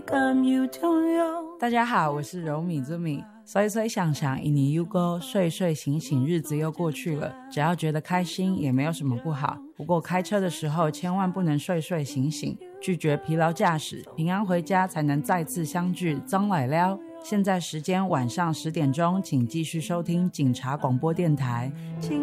大家好，我是柔米之米。所以想想一年又过，睡睡醒醒，日子又过去了。只要觉得开心，也没有什么不好。不过开车的时候千万不能睡睡醒醒，拒绝疲劳驾驶，平安回家才能再次相聚。张来了，现在时间晚上10点钟，请继续收听警察广播电台。